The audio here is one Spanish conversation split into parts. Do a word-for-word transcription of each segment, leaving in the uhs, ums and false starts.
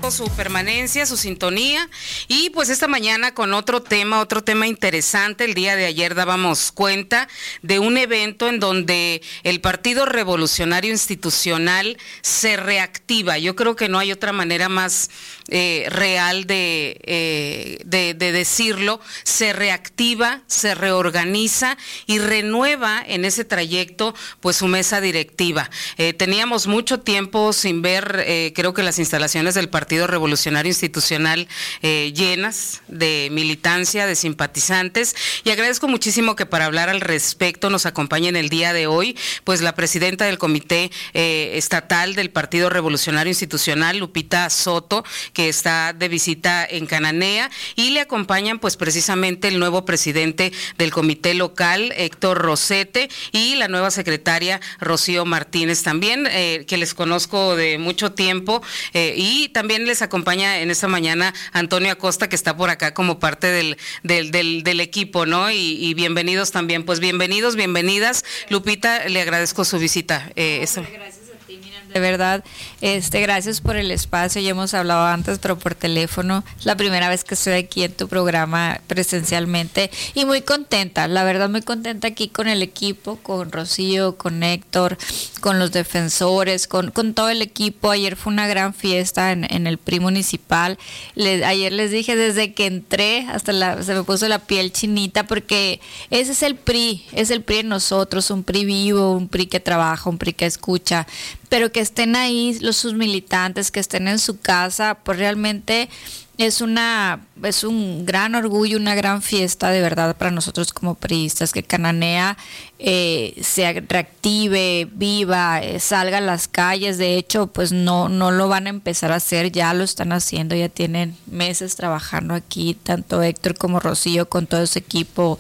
agradezco su permanencia, su sintonía y pues esta mañana con otro tema, otro tema interesante. El día de ayer dábamos cuenta de un evento en donde el Partido Revolucionario Institucional se reactiva. Yo creo que no hay otra manera más eh, real de, eh, de, de decirlo. Se reactiva, se reorganiza y renueva en ese trayecto pues su mesa directiva. Eh, teníamos mucho tiempo sin ver, eh, creo que las instalaciones del Partido Revolucionario Institucional eh, llenas de militancia, de simpatizantes, y agradezco muchísimo que para hablar al respecto nos acompañe en el día de hoy, pues la presidenta del Comité eh, Estatal del Partido Revolucionario Institucional, Lupita Soto, que está de visita en Cananea, y le acompañan pues precisamente el nuevo presidente del Comité Local, Héctor Rosete, y la nueva secretaria, Rocío Martínez, también, eh, que les conozco de mucho tiempo, eh, y también les acompaña en esta mañana Antonio Acosta, que está por acá como parte del, del, del, del equipo, ¿no? Y, y bienvenidos también, pues bienvenidos, bienvenidas. Lupita, le agradezco su visita. Eh, eso. Gracias a ti, Miriam. De verdad, este, gracias por el espacio, ya hemos hablado antes, pero por teléfono. Es la primera vez que estoy aquí en tu programa presencialmente y muy contenta, la verdad muy contenta aquí con el equipo, con Rocío, con Héctor, con los defensores, con, con todo el equipo. Ayer fue una gran fiesta en, en el P R I municipal. Le, ayer les dije, desde que entré, hasta la, se me puso la piel chinita, porque ese es el P R I, es el P R I en nosotros, un P R I vivo, un P R I que trabaja, un P R I que escucha, pero que estén ahí los sus militantes, que estén en su casa, pues realmente es una es un gran orgullo, una gran fiesta de verdad para nosotros como priistas, que Cananea eh, se reactive, viva, eh, salga a las calles. De hecho, pues no no lo van a empezar a hacer, ya lo están haciendo, ya tienen meses trabajando aquí, tanto Héctor como Rocío, con todo ese equipo,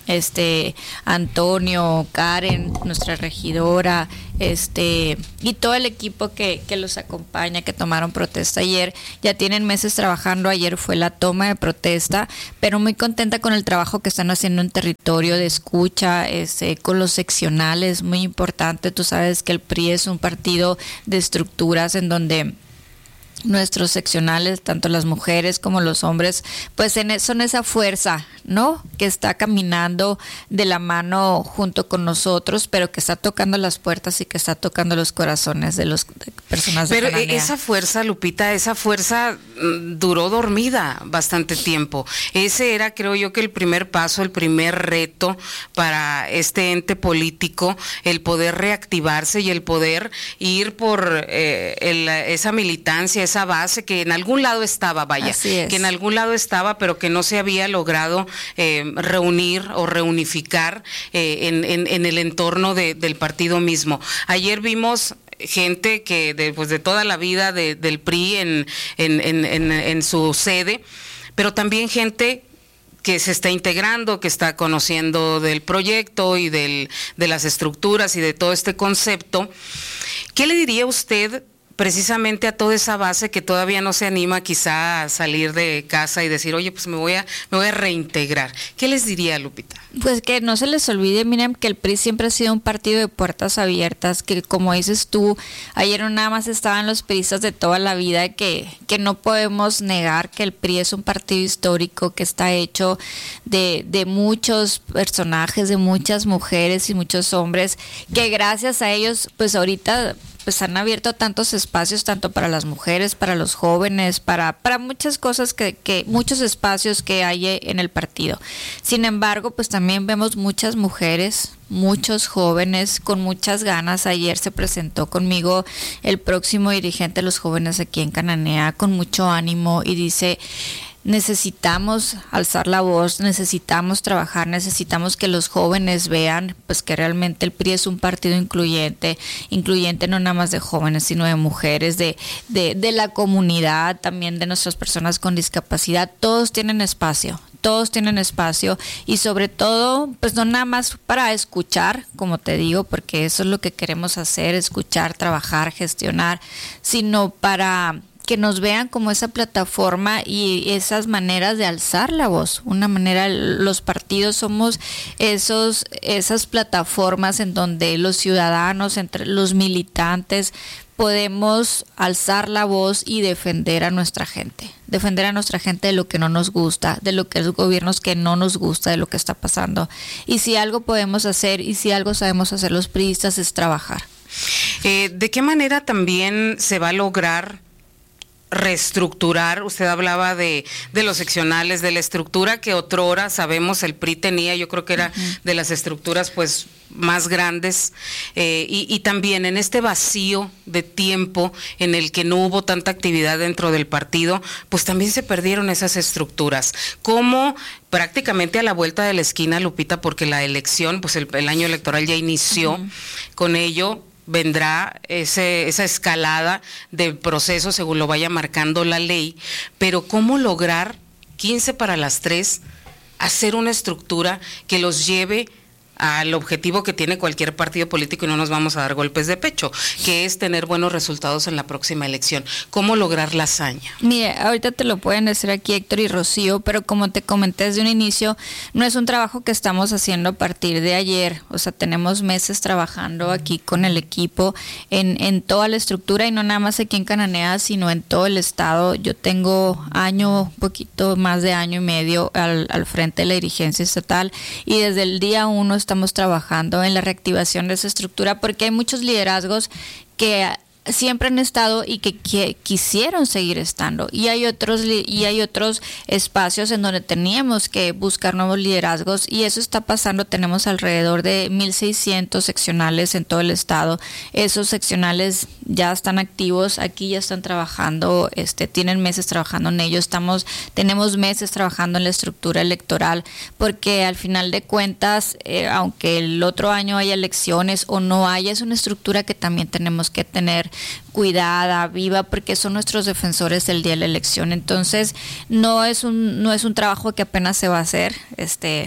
este Antonio, Karen, nuestra regidora, este y todo el equipo que, que los acompaña, que tomaron protesta ayer, ya tienen meses trabajando. Ayer fue la toma de protesta, pero muy contenta con el trabajo que están haciendo en territorio de escucha, este, con los seccionales, muy importante. Tú sabes que el P R I es un partido de estructuras en donde nuestros seccionales, tanto las mujeres como los hombres, pues en, son esa fuerza, ¿no?, que está caminando de la mano junto con nosotros, pero que está tocando las puertas y que está tocando los corazones de las personas de Cananea. Pero esa fuerza, Lupita, esa fuerza duró dormida bastante tiempo. Ese era, creo yo, que el primer paso, el primer reto para este ente político, el poder reactivarse y el poder ir por eh, el, esa militancia, esa base que en algún lado estaba, vaya, que en algún lado estaba, pero que no se había logrado eh, reunir o reunificar eh, en, en, en el entorno de, del partido mismo. Ayer vimos gente que de, pues de toda la vida de, del P R I en, en, en, en, en su sede, pero también gente que se está integrando, que está conociendo del proyecto y del, de las estructuras y de todo este concepto. ¿Qué le diría usted precisamente a toda esa base que todavía no se anima quizá a salir de casa y decir, oye, pues me voy a me voy a reintegrar? ¿Qué les diría, Lupita? Pues que no se les olvide, Miriam, que el P R I siempre ha sido un partido de puertas abiertas, que como dices tú, ayer no nada más estaban los priistas de toda la vida, que, que no podemos negar que el P R I es un partido histórico, que está hecho de, de muchos personajes, de muchas mujeres y muchos hombres, que gracias a ellos, pues ahorita pues han abierto tantos espacios, tanto para las mujeres, para los jóvenes, para, para muchas cosas, que, que muchos espacios que hay en el partido. Sin embargo, pues también vemos muchas mujeres, muchos jóvenes con muchas ganas. Ayer se presentó conmigo el próximo dirigente de los jóvenes aquí en Cananea con mucho ánimo y dice: necesitamos alzar la voz, necesitamos trabajar, necesitamos que los jóvenes vean pues que realmente el P R I es un partido incluyente, incluyente no nada más de jóvenes, sino de mujeres, de, de, de la comunidad, también de nuestras personas con discapacidad. Todos tienen espacio, todos tienen espacio y sobre todo, pues no nada más para escuchar, como te digo, porque eso es lo que queremos hacer, escuchar, trabajar, gestionar, sino para que nos vean como esa plataforma y esas maneras de alzar la voz. Una manera, los partidos somos esos esas plataformas en donde los ciudadanos, entre los militantes, podemos alzar la voz y defender a nuestra gente, defender a nuestra gente de lo que no nos gusta, de lo que los gobiernos que no nos gusta, de lo que está pasando. Y si algo podemos hacer y si algo sabemos hacer los priistas es trabajar. Eh, ¿De qué manera también se va a lograr reestructurar? Usted hablaba de, de los seccionales, de la estructura que otrora sabemos el P R I tenía, yo creo que era uh-huh. de las estructuras pues más grandes, eh, y, y también en este vacío de tiempo en el que no hubo tanta actividad dentro del partido, pues también se perdieron esas estructuras. ¿Cómo prácticamente a la vuelta de la esquina, Lupita, porque la elección, pues el, el año electoral ya inició, uh-huh. con ello vendrá ese, esa escalada del proceso según lo vaya marcando la ley, pero cómo lograr quince para las tres hacer una estructura que los lleve al objetivo que tiene cualquier partido político, y no nos vamos a dar golpes de pecho, que es tener buenos resultados en la próxima elección. ¿Cómo lograr la hazaña? Mire, ahorita te lo pueden decir aquí Héctor y Rocío, pero como te comenté desde un inicio, no es un trabajo que estamos haciendo a partir de ayer. O sea, tenemos meses trabajando aquí con el equipo en, en toda la estructura, y no nada más aquí en Cananea, sino en todo el estado. Yo tengo año, un poquito más de año y medio al, al frente de la dirigencia estatal, y desde el día uno estamos trabajando en la reactivación de esa estructura, porque hay muchos liderazgos que siempre han estado y que, que quisieron seguir estando, y hay otros y hay otros espacios en donde teníamos que buscar nuevos liderazgos, y eso está pasando. Tenemos alrededor de mil seiscientos seccionales en todo el estado. Esos seccionales ya están activos, aquí ya están trabajando, este tienen meses trabajando en ello. Estamos tenemos meses trabajando en la estructura electoral, porque al final de cuentas, eh, aunque el otro año haya elecciones o no haya, es una estructura que también tenemos que tener cuidada, viva, porque son nuestros defensores el día de la elección. Entonces, no es un no es un trabajo que apenas se va a hacer, este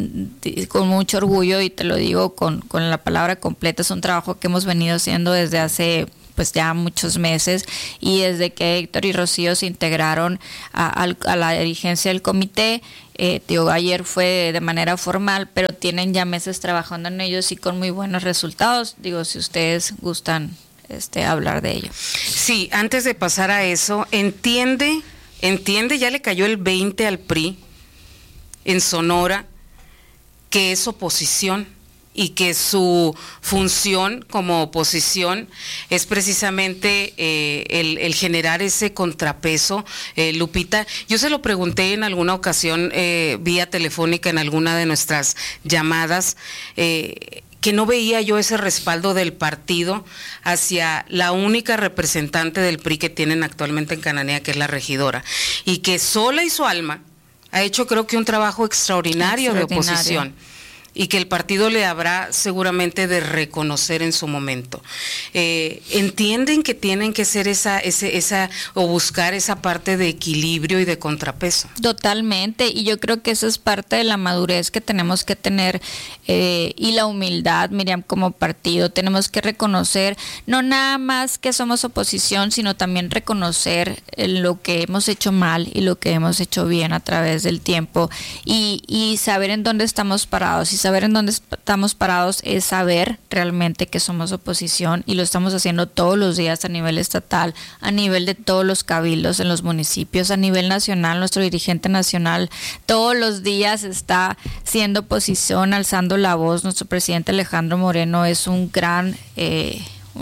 con mucho orgullo, y te lo digo con, con la palabra completa, es un trabajo que hemos venido haciendo desde hace pues ya muchos meses, y desde que Héctor y Rocío se integraron a, a, a la dirigencia del comité. Eh, digo, ayer fue de manera formal, pero tienen ya meses trabajando en ellos y con muy buenos resultados. Digo, si ustedes gustan Este, hablar de ello. Sí, antes de pasar a eso, entiende, entiende, ya le cayó el veinte al P R I en Sonora, que es oposición y que su función como oposición es precisamente eh, el, el generar ese contrapeso. eh, Lupita, yo se lo pregunté en alguna ocasión eh, vía telefónica en alguna de nuestras llamadas, eh, que no veía yo ese respaldo del partido hacia la única representante del P R I que tienen actualmente en Cananea, que es la regidora, y que sola y su alma ha hecho, creo que un trabajo extraordinario, extraordinario. de oposición, y que el partido le habrá seguramente de reconocer en su momento. Eh, ¿Entienden que tienen que ser esa, ese, esa, o buscar esa parte de equilibrio y de contrapeso? Totalmente, y yo creo que eso es parte de la madurez que tenemos que tener, eh, y la humildad, Miriam, como partido. Tenemos que reconocer, no nada más que somos oposición, sino también reconocer lo que hemos hecho mal y lo que hemos hecho bien a través del tiempo, y, y saber en dónde estamos parados. Y saber en dónde estamos parados es saber realmente que somos oposición, y lo estamos haciendo todos los días a nivel estatal, a nivel de todos los cabildos en los municipios, a nivel nacional. Nuestro dirigente nacional todos los días está siendo oposición, alzando la voz. Nuestro presidente Alejandro Moreno es un gran eh,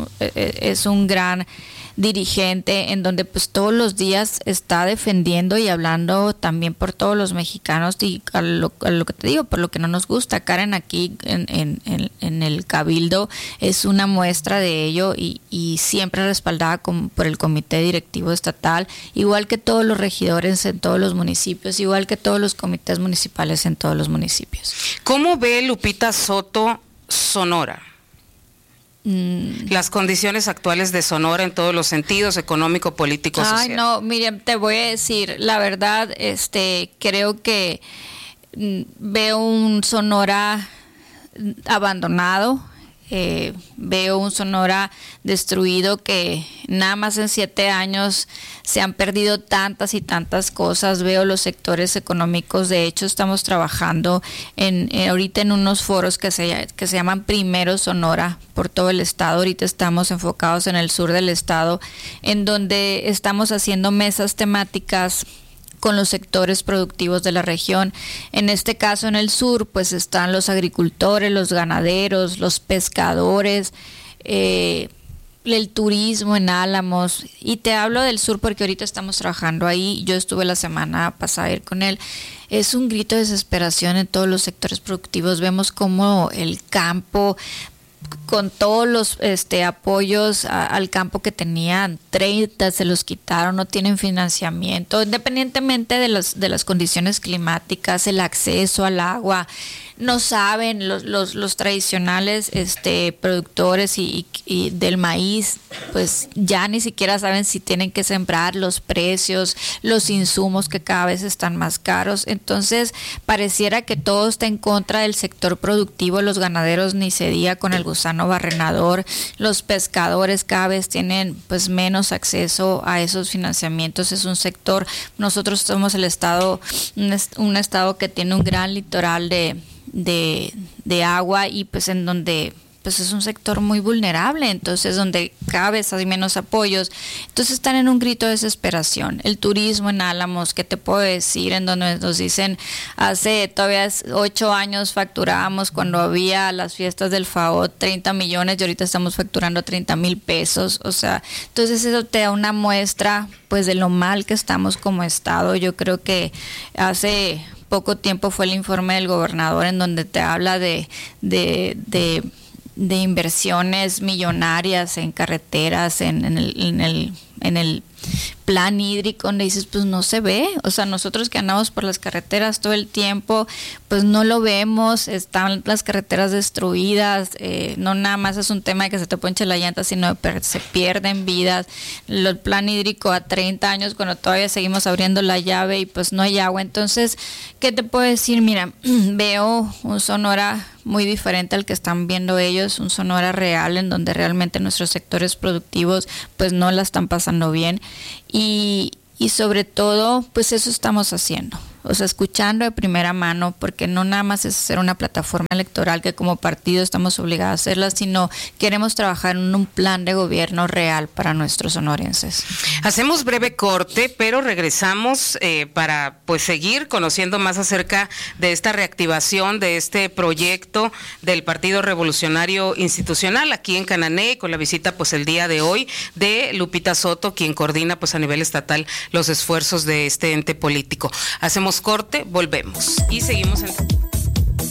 es un gran dirigente, en donde pues todos los días está defendiendo y hablando también por todos los mexicanos, y a lo, a lo que te digo, por lo que no nos gusta. Karen aquí en, en, en, en el Cabildo es una muestra de ello, y, y siempre respaldada con, por el comité directivo estatal, igual que todos los regidores en todos los municipios, igual que todos los comités municipales en todos los municipios. ¿Cómo ve Lupita Soto Sonora? Las condiciones actuales de Sonora en todos los sentidos, económico, político, social. Ay, no, Miriam, te voy a decir, la verdad, este, creo que mm, veo un Sonora abandonado. eh, veo un Sonora destruido, que nada más en siete años se han perdido tantas y tantas cosas. Veo los sectores económicos. De hecho, estamos trabajando en, en ahorita en unos foros que se, que se llaman Primero Sonora por todo el estado. Ahorita estamos enfocados en el sur del estado, en donde estamos haciendo mesas temáticas con los sectores productivos de la región. En este caso, en el sur, pues están los agricultores, los ganaderos, los pescadores, eh, el turismo en Álamos. Y te hablo del sur porque ahorita estamos trabajando ahí. Yo estuve la semana pasada a ir con él. Es un grito de desesperación en todos los sectores productivos. Vemos cómo el campo, con todos los este, apoyos a, al campo que tenían, treinta se los quitaron, no tienen financiamiento, independientemente de, los, de las condiciones climáticas, el acceso al agua. No saben los, los, los tradicionales este, productores y, y, y del maíz, pues ya ni siquiera saben si tienen que sembrar, los precios, los insumos que cada vez están más caros. Entonces pareciera que todo está en contra del sector productivo. Los ganaderos ni se diga, con el gusano barrenador. Los pescadores cada vez tienen pues menos acceso a esos financiamientos. Es un sector, nosotros somos el estado, un, un estado que tiene un gran litoral de De, de agua, y pues en donde pues es un sector muy vulnerable, entonces donde cada vez hay menos apoyos. Entonces están en un grito de desesperación. El turismo en Álamos, ¿qué te puedo decir? En donde nos dicen, hace todavía ocho años facturábamos, cuando había las fiestas del F A O, treinta millones, y ahorita estamos facturando treinta mil pesos. O sea, entonces eso te da una muestra pues de lo mal que estamos como estado. Yo creo que hace poco tiempo fue el informe del gobernador en donde te habla de, de, de, de inversiones millonarias en carreteras, en, en, el, en, el, en el plan hídrico, donde dices, pues no se ve. O sea, nosotros que andamos por las carreteras todo el tiempo, pues no lo vemos. Están las carreteras destruidas, eh, no nada más es un tema de que se te ponche la llanta, sino que se pierden vidas. El plan hídrico a treinta años, cuando todavía seguimos abriendo la llave y pues no hay agua. Entonces, ¿qué te puedo decir? Mira, veo un Sonora muy diferente al que están viendo ellos, un Sonora real, en donde realmente nuestros sectores productivos pues no la están pasando bien. Y, y sobre todo, pues eso estamos haciendo. O sea, escuchando de primera mano, porque no nada más es hacer una plataforma electoral que como partido estamos obligados a hacerla, sino queremos trabajar en un plan de gobierno real para nuestros sonorenses. Hacemos breve corte, pero regresamos eh, para pues seguir conociendo más acerca de esta reactivación, de este proyecto del Partido Revolucionario Institucional aquí en Cananea, con la visita pues el día de hoy de Lupita Soto, quien coordina pues a nivel estatal los esfuerzos de este ente político. Hacemos corte, volvemos y seguimos en...